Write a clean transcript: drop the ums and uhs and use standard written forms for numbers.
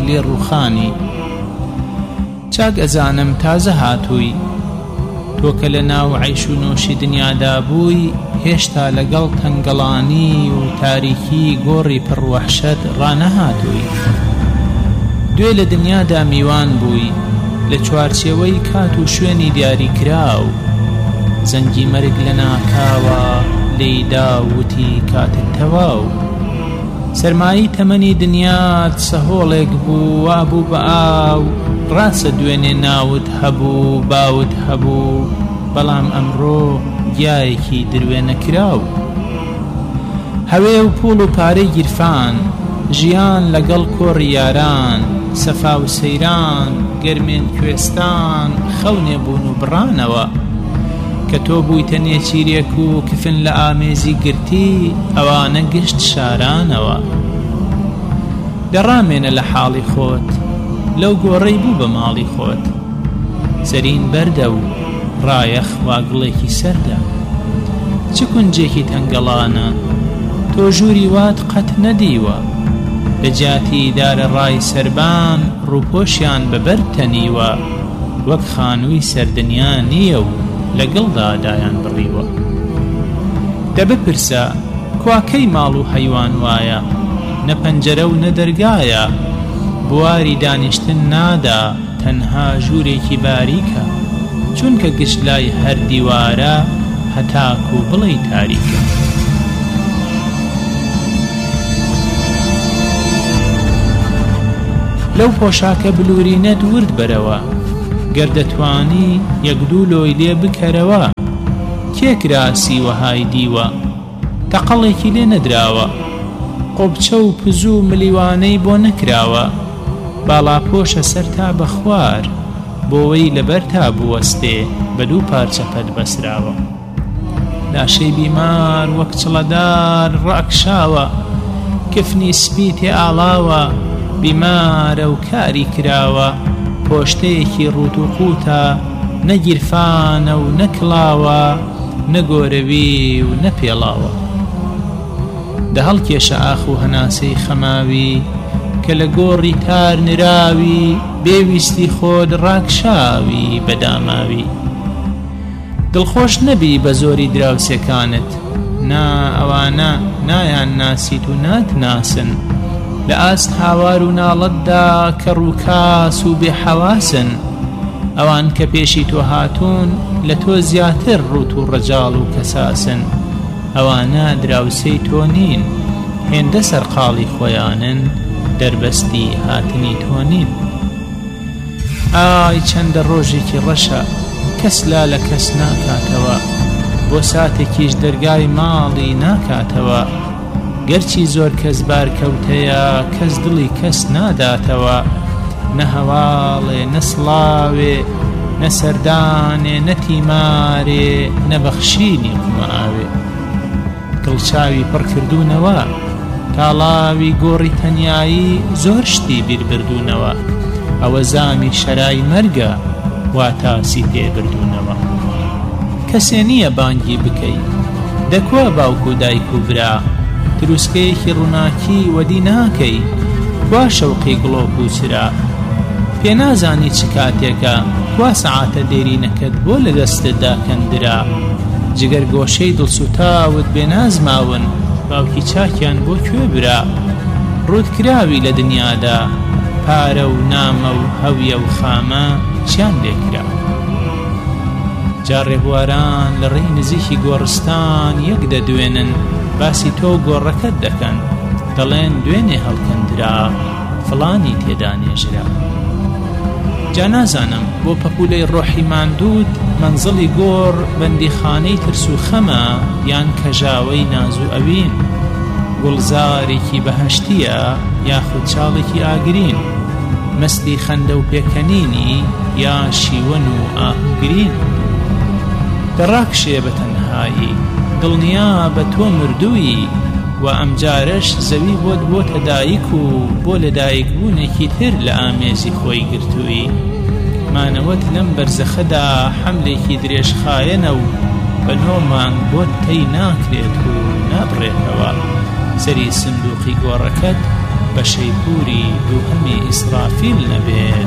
لێ ڕوخانی چاک ئەزانم تازە هاتووی تۆ کە لە ناو عەیش و نۆشی دنیادا بووی هێشتا لەگەڵ تەنگەڵانی و تاریکی گۆڕی پڕوەحشەت ڕانەهاتووی دوێ لە دنیادا میوان بووی لە چوارچێوەی کات و شوێنی دیاری کراو زەنگی مەرگ لە ناکاوە لێیدا وتی کاتت تەواو سەرمایی تەمەنی دنیات سەهۆڵێک بوو وابوو بە ئاو ڕاستە دوێنێ ناوت هەبوو باوت هەبوو بەڵام ئەمڕۆ گیایەکی دروێ نەکراو هەوێ و پوڵ و پارەی گیرفان ژیان لەگەڵ کۆڕی یاران سەفا و سەیران گەرمێن کوێستان خەونێ بوون و بڕانەوە کە تۆ بوویتە نێچیرێک و کفن لە ئامێزی گرتی ئەوانە گشت شارانەوە دەڕامێنە لە حاڵی خۆت لەو گۆڕەی بوو بە ماڵی خۆت سەرین بەردە و ڕایەخ واگڵێکی سەردە چ کونجێکی تەنگەڵانە تۆ ژووری وات قەت نەدیوە لە جاتی دارە ڕای سەربان ڕووپۆشیان بەبەر تەنیوە وەک خانووی سەردنیا نییە و لەگەڵدا دایان بڕیوە دەبپرسە کواکەی ماڵ و هەیوان وایە نە پەنجەرە و نە دەرگایە بواری دانیشتن نادا تەنها ژوورێکی باریکە چونکە گشت لای هەر دیوارە هەتاک و بڵێ تاریکە لەو پۆشاکە بلورینەت ورد بەرەوە گەر دەتوانی یەک دوو لۆی لێ بکەرەوە کێکراسی وەهای دیوە تەقەڵێکی لێ نەدراوە قۆبچە و پزوو ملیوانەی بۆ نەکراوە باڵاپۆشە سەر تا بە خوار بۆوەی لەبەر تا بوەستێ بە دوو پارچە پەت بەسراوە لاشەی بیمار وەک چڵەدار ڕاکشاوە کفنی سپی تێ ئاڵاوە بیمارە و کاری کراوە پۆشتەیەکی ڕوت و قوتە نەگیرفانە و نەکڵاوە نەگۆرەوی و نەپێڵاوە دە هەڵکێشە ئاخ و هەناسەی خەماوی کە لە گۆڕی تار نراوی بێویستی خۆت ڕاکشاوی بەداماوی دڵخۆش نەبی بە زۆری دراوسەکانت نا ئەوانە نایان ناسیت و ناتناسن لە ئاست هاوار و ناڵەتدا کە ڕووکاس و بێحەواسن ئەوان کە پێشی تۆ هاتوون لە تۆ زیاتر ڕوت و ڕەجاڵ و کەساسن ئەوانە دراوسەی تۆ نین هێندە سەرقاڵی خۆیانن دەربەستی هاتنی تۆ نین ئای چەندە ڕۆژێکی ڕەشە کەس لا لە کەس ناکاتەوە بۆ ساتێکیش دەرگای ماڵی ناکاتەوە گەرچی زۆر کەس بارکەوتەیە کەس دڵی کەس ناداتەوە نە هەواڵێ نە سڵاوێ نە سەردانێ نە تیمارێ نە بەخشینی قوماوێ دڵچاوی پڕ کردوونەوە تاڵاوی گۆڕی تەنیایی زۆر شتی بیربردوونەوە ئەوە زامی شەرای مەرگە واتاسی پێبردوونەوە کەسێ نییە بانگی بکەی دەکوە باوکو دایک و برا دروستکەیەکی ڕووناکی وەدی ناکەی وا شەوقی گڵۆپ و چرا پێ نازانی چ کاتێکە وا سەعاتە دێرینەکەت بۆ لە دەستتدا کەندرا جگەر گۆشەی دڵسوتاوت بێ نازماون باوکی چاکیان بۆ کوێ برا ڕوودکراوی لە دنیادا پارە و نامە و هەویە و خامە چیان لێکرا جا ڕێبواران لە ڕێی نزیکی گۆڕستان یەک دەدوێنن باسی تۆ گۆڕەکەت دەکەن دەڵێن دوێنێ هەڵکەندرا فڵانی تێدا نێژرا جا نازانم بۆ پەپولەی ڕۆحی ماندوود مەنزڵی گۆڕ بەندیخانەی ترس و خەمە یان کەژاوەی ناز و ئەوین گوڵزارێکی بەهەشتیە یاخود چاڵێکی ئاگرین مەستی خەندە و پێکەنینی یا شیوەن و ئاهوگرین دەڕاکشێ بە تەنهایی دڵنیا بە تۆ مردووی و ئەمجارەش زەوی بۆت بۆتە دایک و بۆ لە دایکبوونێکی تر لە ئامێزی خۆی گرتووی مانەوەت لەم بەرزەخەدا حەملێکی درێژخایەنە و بە نۆمان بۆت تەی ناکرێت و نابڕێتەوە سەری سندوقی گۆڕەکەت بە شەیپوری دووهەمی ئیسرافیل نەبێ.